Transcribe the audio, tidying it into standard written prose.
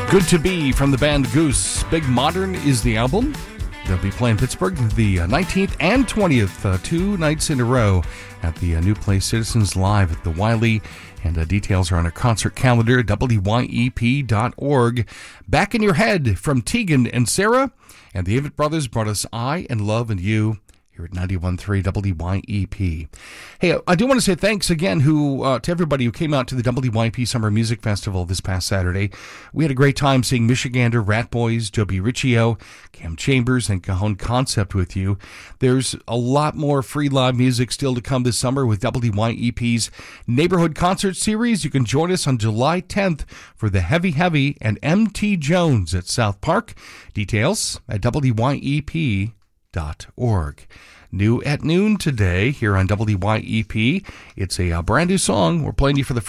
Good to Be from the band Goose. Big Modern is the album. They'll be playing Pittsburgh the 19th and 20th, 2 nights in a row at the New Place Citizens Live at the Wiley. And details are on our concert calendar, wyep.org. Back in Your Head from Tegan and Sarah. And the Avett Brothers brought us I and Love and You here at 91.3 WYEP. Hey, I do want to say thanks again to everybody who came out to the WYEP Summer Music Festival this past Saturday. We had a great time seeing Michigander, Rat Boys, Joby Riccio, Cam Chambers, and Cajon Concept with you. There's a lot more free live music still to come this summer with WYEP's Neighborhood Concert Series. You can join us on July 10th for the Heavy Heavy and M.T. Jones at South Park. Details at WYEP.org. New at noon today here on WYEP. It's a brand new song. We're playing you for the